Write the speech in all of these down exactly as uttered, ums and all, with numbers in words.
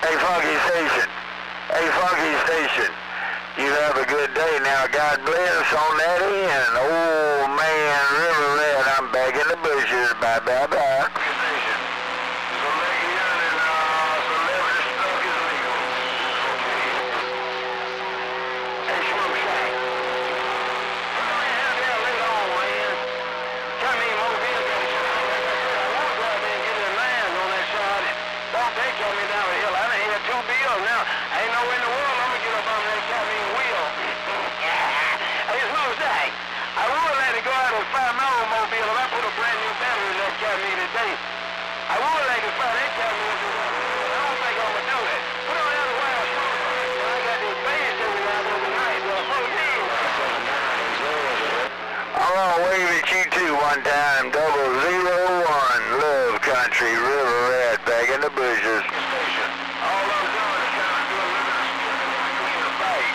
Hey, Funky Station. Hey, Funky Station. You have a good day now. God bless on that end. Oh, man, River Red, I'm back in the bushes. Bye, bye, bye. I would like to find that cat me. I don't think I'm gonna do it. Put on the other wild short. I got this bass every out there tonight. I'm gonna wave at you too one time. Double zero one. Love Country River Rat back in the bushes. All I'm doing is trying to do a little between the fight.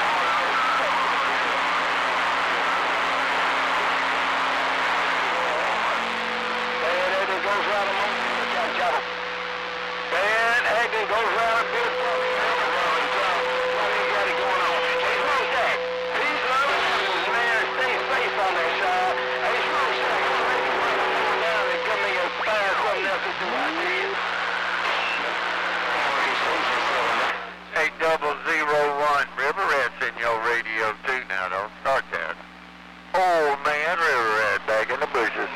Bad acting goes round a moon. Bad acting goes round a bit. What you got it going on? Hey, Smokestack. Peace, love, man. Stay safe on that side. Hey, Smokestack. Come down and give me a fire something else to do. I see you. Hey, double zero one. River Rat's in your radio too now. Don't start that. Old man River Rat back in the bushes.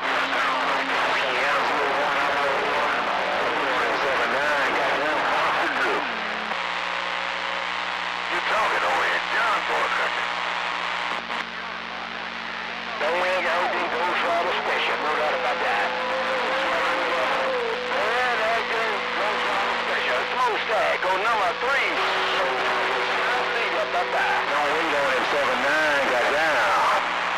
Smokestack on number three. Don't wait on him, seven nine got down.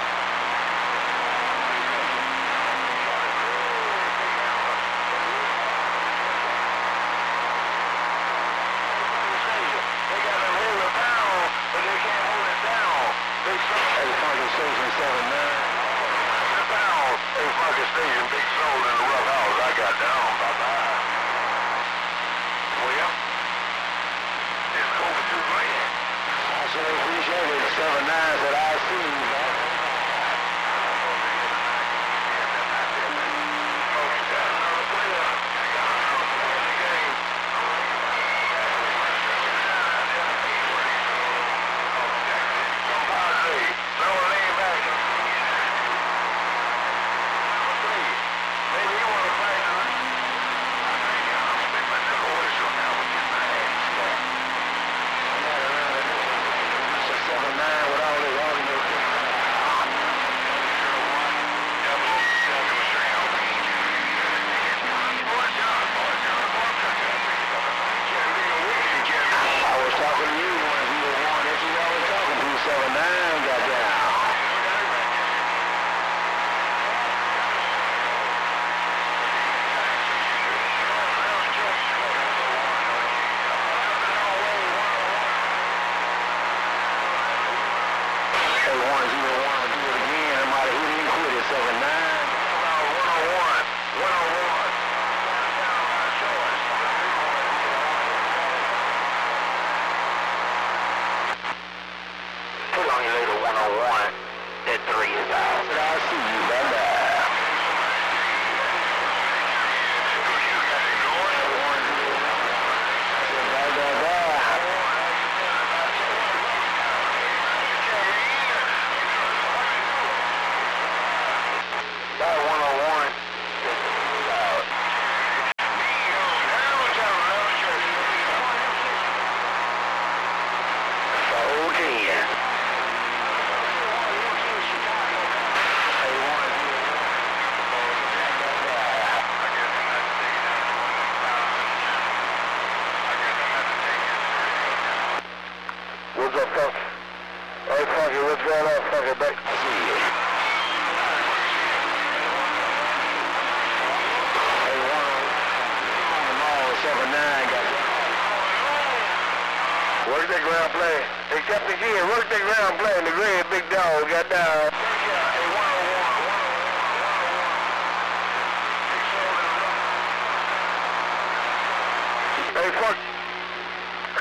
They got to hold it down, but they can't hold it down. Big Soul. Hey, Funky Station seven nine. Hey, Funky Station, Big Soul in the rough house. I got down, bye-bye. Well, it's over two grand. I sure appreciate it. seven nine that I see you, man. Work that ground play. Except again, work that ground play and the red big dog got down. Hey, fuck.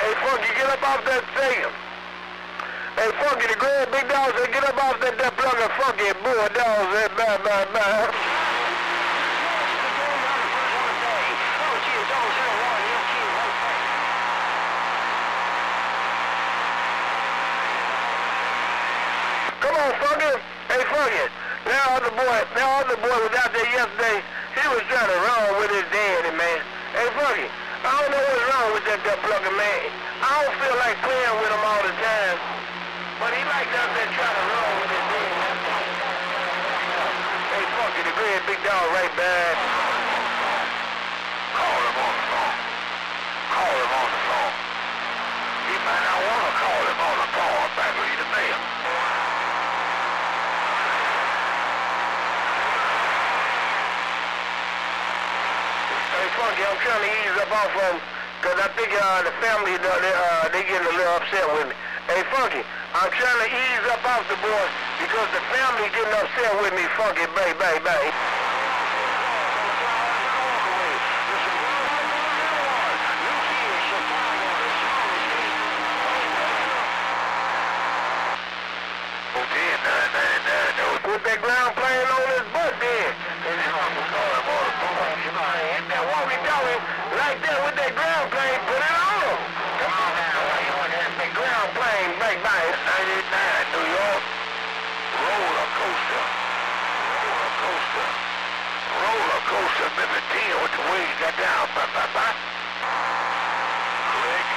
Hey, Funky, get up off that thing. Hey, Funky, the great big dog said, get up off that, that plug of Funky Bulldog said, bye, bye, bye. Come on, Funky. Hey, Funky. That other boy, that other boy was out there yesterday. He was trying to run with his daddy, man. Hey, Funky, I don't know what's wrong with that duck plucker, man. I don't feel like playing with him all the time. But he likes out there trying to run with his daddy. Hey, Funky, the great big dog right back. Call him on the phone. Call him on the phone. He might not want to call him on the phone. Back read the mail. Hey, Funky, I'm trying to ease up off of him, because I think uh, the family, uh, they, uh, they getting a little upset with me. Hey, Funky, I'm trying to ease up off the boy, because the family getting upset with me, Funky, baby, baby, baby. With that ground plane on his butt there. Now what we doing right there with that ground plane, put it on. Come on now, that ground plane, back by ninety-nine, New York. Roller coaster. Roller coaster. Roller coaster, maybe ten with the wings got down. Bye, bye, bye. Click.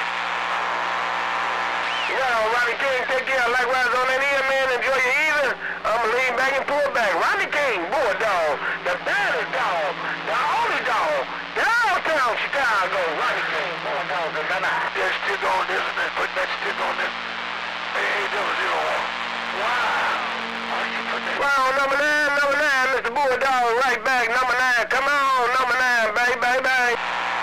Yeah, Ronnie King, take care. Likewise on that end, man. Enjoy your evening. I'm going to lean back and pull back. Ronnie King, Bulldog, the baddest dog, the only dog, downtown Chicago. Ronnie King, Bulldog, and bye-bye. That stick on this and then put that stick on this. Hey, hey, double zero one. Wow. Oh, you put that. Wow, number nine, number nine, Mister Bulldog, right back. Number nine, come on, number nine, baby, baby, baby.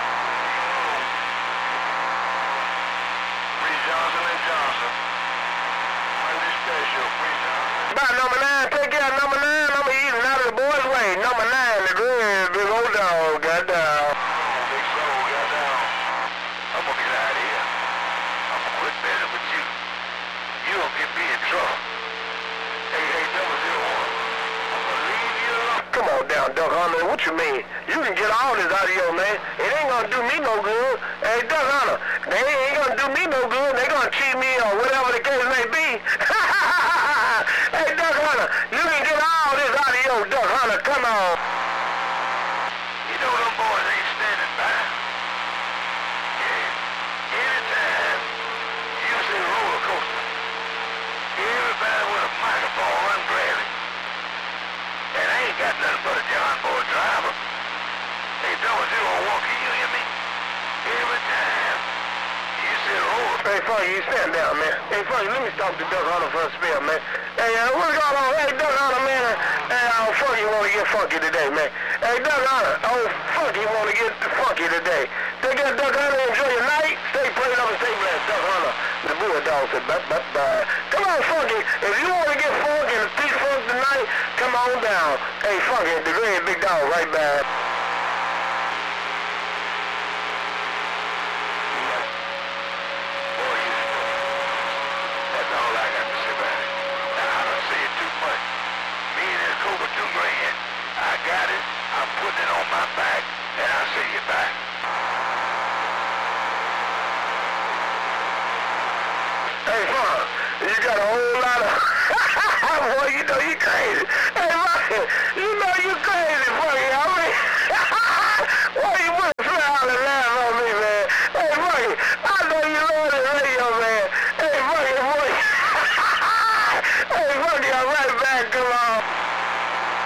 Free Johnson and Johnson. Really special, Free Johnson. Bye, number nine, take care, number nine. I'm eating out of the boys' way. Number nine, the good big old dog, got down. Big soul, got down. I'm gonna get out of here. I'm gonna quit messing with you. You don't get me in trouble. Hey, hey, double zero one. I'm gonna leave you alone. Come on down, Duck Hunter. What you mean? You can get all this out of your man. It ain't gonna do me no good. Hey, Duck Hunter, they ain't gonna do me no good. They gonna cheat me or whatever the case may be. Hey, Duck Hunter, you can get all this out of your Duck Hunter. Come on. You know them boys ain't standing by. Yeah. Anytime you say roller coaster, everybody with a microphone run grab it. And I ain't got nothing but a John Boy driver. Hey, double zero one, can you hear me? Every time you say roller. Hey, Funky, you stand down, man. Hey, Funky, let me stop the Duck Hunter for a spell, man. Hey, uh, what's going on? Hey, Duck Hunter, man. Hey, uh, Funky want to get funky today, man. Hey, Duck Hunter, oh, Funky want to get funky today. Take care, Duck Hunter. Enjoy your night. Stay prayed up and stay blessed, Duck Hunter. The Bulldog said, bye, bye, bye. Come on, Funky. If you want to get funky and speak funk tonight, come on down. Hey, Funky, the great big dog, right back. Hey, Fun, you got a whole lot of... Boy, you know you crazy. Hey, man, you